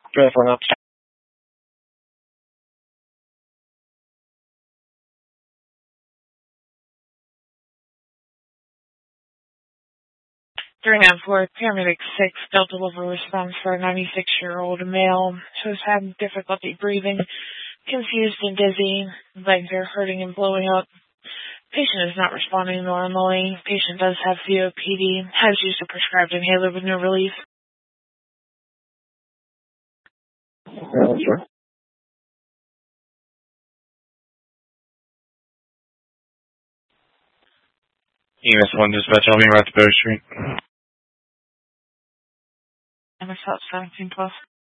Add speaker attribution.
Speaker 1: Good for up. During that fourth, paramedic 6, Delta Level response for a 96-year-old male who's having difficulty breathing, confused and dizzy, legs are hurting and blowing up. Patient is not responding normally. Patient does have COPD, has used a prescribed inhaler with no relief. Sure. EMS 1 dispatch, I'll be right to Bow Street. I'm a 17 plus.